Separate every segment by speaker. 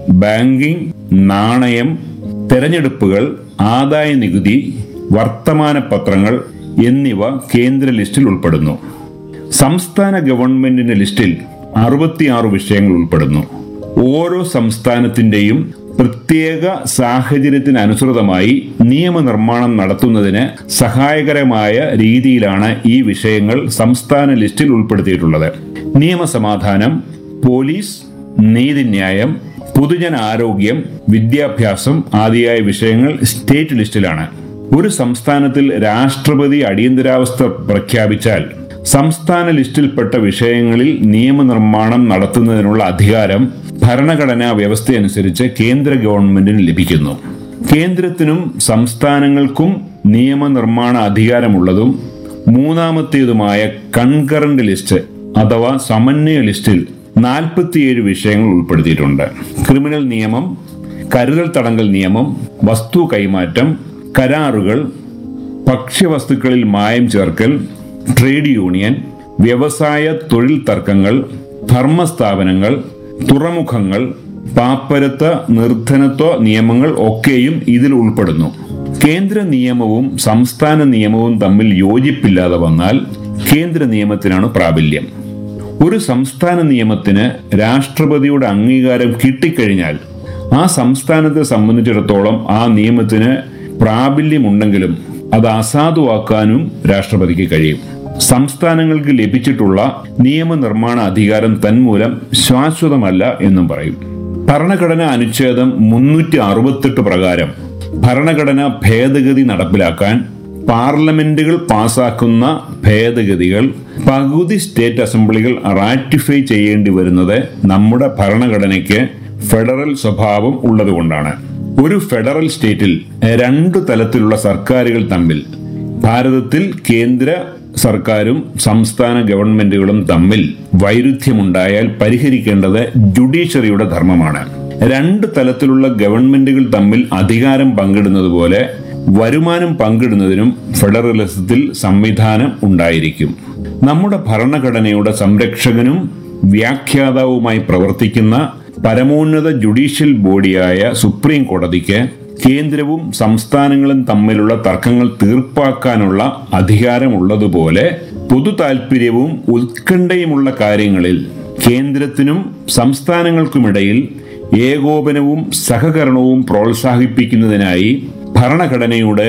Speaker 1: Banking, നാണയം, തെരഞ്ഞെടുപ്പുകൾ, ആദായ നികുതി, വർത്തമാന പത്രങ്ങൾ എന്നിവ കേന്ദ്ര ലിസ്റ്റിൽ ഉൾപ്പെടുന്നു. സംസ്ഥാന ഗവൺമെന്റിന്റെ ലിസ്റ്റിൽ 66 വിഷയങ്ങൾ ഉൾപ്പെടുന്നു. ഓരോ സംസ്ഥാനത്തിന്റെയും പ്രത്യേക സാഹചര്യത്തിനനുസൃതമായി നിയമനിർമ്മാണം നടത്തുന്നതിന് സഹായകരമായ രീതിയിലാണ് ഈ വിഷയങ്ങൾ സംസ്ഥാന ലിസ്റ്റിൽ ഉൾപ്പെടുത്തിയിട്ടുള്ളത്. നിയമസമാധാനം, പോലീസ്, നീതിന്യായം, പൊതുജന ആരോഗ്യം, വിദ്യാഭ്യാസം ആദിയായ വിഷയങ്ങൾ സ്റ്റേറ്റ് ലിസ്റ്റിലാണ്. ഒരു സംസ്ഥാനത്തിൽ രാഷ്ട്രപതി അടിയന്തരാവസ്ഥ പ്രഖ്യാപിച്ചാൽ സംസ്ഥാന ലിസ്റ്റിൽപ്പെട്ട വിഷയങ്ങളിൽ നിയമനിർമ്മാണം നടത്തുന്നതിനുള്ള അധികാരം ഭരണഘടനാ വ്യവസ്ഥയനുസരിച്ച് കേന്ദ്ര ഗവൺമെന്റിന് ലഭിക്കുന്നു. കേന്ദ്രത്തിനും സംസ്ഥാനങ്ങൾക്കും നിയമനിർമ്മാണ അധികാരമുള്ളതും മൂന്നാമത്തേതുമായ കൺകറന്റ് ലിസ്റ്റ് അഥവാ സമന്വയ ലിസ്റ്റിൽ 47 വിഷയങ്ങൾ ഉൾപ്പെടുത്തിയിട്ടുണ്ട്. ക്രിമിനൽ നിയമം, കരുതൽ തടങ്കൽ നിയമം, വസ്തു കൈമാറ്റം, കരാറുകൾ, ഭക്ഷ്യവസ്തുക്കളിൽ മായം ചേർക്കൽ, ട്രേഡ് യൂണിയൻ, വ്യവസായ തൊഴിൽ തർക്കങ്ങൾ, ധർമ്മസ്ഥാപനങ്ങൾ, തുറമുഖങ്ങൾ, പാപ്പരത്വ നിർധനത്വ നിയമങ്ങൾ ഒക്കെയും ഇതിൽ ഉൾപ്പെടുന്നു. കേന്ദ്ര നിയമവും സംസ്ഥാന നിയമവും തമ്മിൽ യോജിപ്പില്ലാതെ വന്നാൽ കേന്ദ്ര നിയമത്തിനാണ് പ്രാബല്യം. ഒരു സംസ്ഥാന നിയമത്തിന് രാഷ്ട്രപതിയുടെ അംഗീകാരം കിട്ടിക്കഴിഞ്ഞാൽ ആ സംസ്ഥാനത്തെ സംബന്ധിച്ചിടത്തോളം ആ നിയമത്തിന് പ്രാബല്യമുണ്ടെങ്കിലും അത് അസാധുവാക്കാനും രാഷ്ട്രപതിക്ക് കഴിയും. സംസ്ഥാനങ്ങൾക്ക് ലഭിച്ചിട്ടുള്ള നിയമനിർമ്മാണ അധികാരം തന്മൂലം ശാശ്വതമല്ല എന്നും പറയും. ഭരണഘടനാ അനുച്ഛേദം 368 പ്രകാരം ഭരണഘടനാ ഭേദഗതി നടപ്പിലാക്കാൻ പാർലമെന്റുകൾ പാസാക്കുന്ന ഭേദഗതികൾ പകുതി സ്റ്റേറ്റ് അസംബ്ലികൾ റാറ്റിഫൈ ചെയ്യേണ്ടി വരുന്നത് നമ്മുടെ ഭരണഘടനയ്ക്ക് ഫെഡറൽ സ്വഭാവം ഉള്ളതുകൊണ്ടാണ്. ഒരു ഫെഡറൽ സ്റ്റേറ്റിൽ 2 തലത്തിലുള്ള സർക്കാരുകൾ തമ്മിൽ, ഭാരതത്തിൽ കേന്ദ്ര സർക്കാരും സംസ്ഥാന ഗവൺമെന്റുകളും തമ്മിൽ വൈരുദ്ധ്യമുണ്ടായാൽ പരിഹരിക്കേണ്ടത് ജുഡീഷ്യറിയുടെ ധർമ്മമാണ്. 2 തലത്തിലുള്ള ഗവൺമെന്റുകൾ തമ്മിൽ അധികാരം പങ്കിടുന്നത് പോലെ വരുമാനം പങ്കിടുന്നതിനും ഫെഡറലിസത്തിൽ സംവിധാനം ഉണ്ടായിരിക്കും. നമ്മുടെ ഭരണഘടനയുടെ സംരക്ഷകനും വ്യാഖ്യാതാവുമായി പ്രവർത്തിക്കുന്ന പരമോന്നത ജുഡീഷ്യൽ ബോഡിയായ സുപ്രീം കോടതിക്ക് കേന്ദ്രവും സംസ്ഥാനങ്ങളും തമ്മിലുള്ള തർക്കങ്ങൾ തീർപ്പാക്കാനുള്ള അധികാരമുള്ളതുപോലെ പൊതു താൽപര്യവും ഉത്കണ്ഠയുമുള്ള കാര്യങ്ങളിൽ കേന്ദ്രത്തിനും സംസ്ഥാനങ്ങൾക്കുമിടയിൽ ഏകോപനവും സഹകരണവും പ്രോത്സാഹിപ്പിക്കുന്നതിനായി ഭരണഘടനയുടെ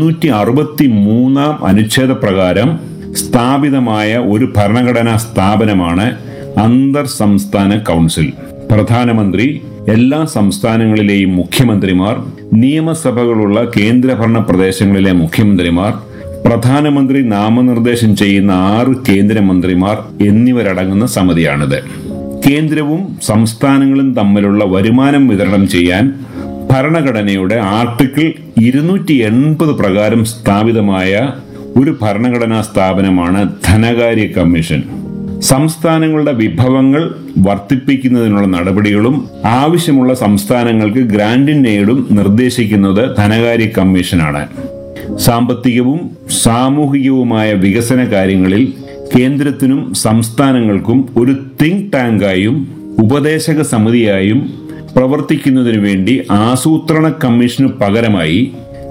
Speaker 1: 263 അനുച്ഛേദ പ്രകാരം സ്ഥാപിതമായ ഒരു ഭരണഘടനാ സ്ഥാപനമാണ് അന്തർ സംസ്ഥാന കൗൺസിൽ. പ്രധാനമന്ത്രി, എല്ലാ സംസ്ഥാനങ്ങളിലെയും മുഖ്യമന്ത്രിമാർ, നിയമസഭകളുള്ള കേന്ദ്രഭരണ പ്രദേശങ്ങളിലെ മുഖ്യമന്ത്രിമാർ, പ്രധാനമന്ത്രി നാമനിർദ്ദേശം ചെയ്യുന്ന 6 കേന്ദ്രമന്ത്രിമാർ എന്നിവരടങ്ങുന്ന സമിതിയാണിത്. കേന്ദ്രവും സംസ്ഥാനങ്ങളും തമ്മിലുള്ള വരുമാനം വിതരണം ചെയ്യാൻ ഭരണഘടനയുടെ ആർട്ടിക്കിൾ 280 പ്രകാരം സ്ഥാപിതമായ ഒരു ഭരണഘടനാ സ്ഥാപനമാണ് ധനകാര്യ കമ്മീഷൻ. സംസ്ഥാനങ്ങളുടെ വിഭവങ്ങൾ വർദ്ധിപ്പിക്കുന്നതിനുള്ള നടപടികളും ആവശ്യമുള്ള സംസ്ഥാനങ്ങൾക്ക് ഗ്രാന്റിൻ എയ്ഡും നിർദ്ദേശിക്കുന്നത് ധനകാര്യ കമ്മീഷനാണ്. സാമ്പത്തികവും സാമൂഹികവുമായ വികസന കാര്യങ്ങളിൽ കേന്ദ്രത്തിനും സംസ്ഥാനങ്ങൾക്കും ഒരു തിങ്ക് ടാങ്കായും ഉപദേശക സമിതിയായും പ്രവർത്തിക്കുന്നതിനു വേണ്ടി ആസൂത്രണ കമ്മീഷനു പകരമായി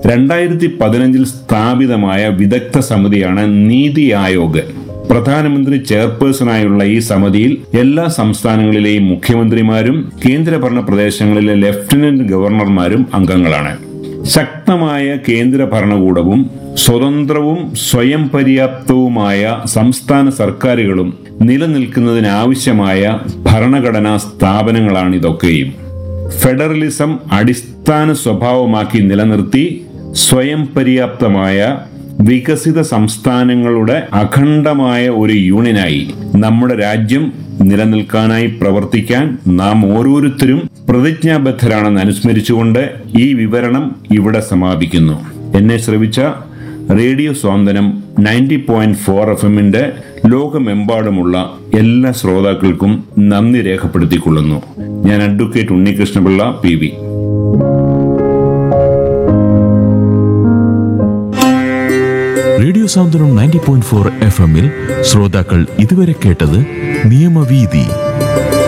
Speaker 1: 2015 സ്ഥാപിതമായ വിദഗ്ധ സമിതിയാണ് നീതി ആയോഗ്. പ്രധാനമന്ത്രി ചെയർപേഴ്സണായുള്ള ഈ സമിതിയിൽ എല്ലാ സംസ്ഥാനങ്ങളിലെയും മുഖ്യമന്ത്രിമാരും കേന്ദ്രഭരണ പ്രദേശങ്ങളിലെ ലഫ്റ്റനന്റ് ഗവർണർമാരും അംഗങ്ങളാണ്. ശക്തമായ കേന്ദ്ര ഭരണകൂടവും സ്വതന്ത്രവും സ്വയം പര്യാപ്തവുമായ സംസ്ഥാന സർക്കാരുകളും നിലനിൽക്കുന്നതിനാവശ്യമായ ഭരണഘടനാ സ്ഥാപനങ്ങളാണിതൊക്കെയും. ഫെഡറലിസം അടിസ്ഥാന സ്വഭാവമാക്കി നിലനിർത്തി സ്വയം പര്യാപ്തമായ വികസിത സംസ്ഥാനങ്ങളുടെ അഖണ്ഡമായ ഒരു യൂണിയനായി നമ്മുടെ രാജ്യം നിലനിൽക്കാനായി പ്രവർത്തിക്കാൻ നാം ഓരോരുത്തരും പ്രതിജ്ഞാബദ്ധരാണെന്ന് അനുസ്മരിച്ചുകൊണ്ട് ഈ വിവരണം ഇവിടെ സമാപിക്കുന്നു. എന്നെ ശ്രവിച്ച റേഡിയോ സ്വാന്തനം 90.4 FM ലോകമെമ്പാടുമുള്ള എല്ലാ ശ്രോതാക്കൾക്കും നന്ദി രേഖപ്പെടുത്തിക്കൊള്ളുന്നു. ഞാൻ അഡ്വക്കേറ്റ് ഉണ്ണികൃഷ്ണപിള്ള PV.
Speaker 2: റേഡിയോ സാന്ത്വനം 90.4 FM ശ്രോതാക്കൾ ഇതുവരെ കേട്ടത് നിയമവീതി.